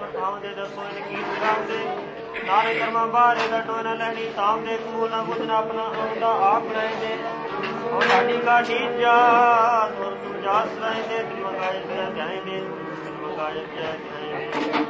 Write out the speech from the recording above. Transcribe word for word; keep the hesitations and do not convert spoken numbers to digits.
ਪ੍ਰਥਾਵਾਂ ਦੇ ਦੱਸੋ ਇਹਨ ਕੀ ਸੁਣਾਉਂ ਦੇ ਨਾਲੇ ਕਰਮਾਂ ਬਾਰੇ ਦਾ ਟੋਏ ਨਾ ਲੈਣੀ ਤਾਮ ਦੇ ਕਮੂਲ ਨਾ ਬੁੱਧ ਨਾ ਆਪਣਾ ਆਉਂਦਾ ਆਪ ਬਣਾਏ ਦੇ ਉਹ ਸਾਡੀ ਕਾਠੀ ਜਾ ਤੁਰ ਤੁਮ ਜਾ ਸਲਾਏ ਦੇ ਤੁਮ ਮੰਗਾਏ ਪਿਆ ਜਾਏ ਦੇ ਤੁਮ ਮੰਗਾਏ ਪਿਆ ਜਾਏ ਦੇ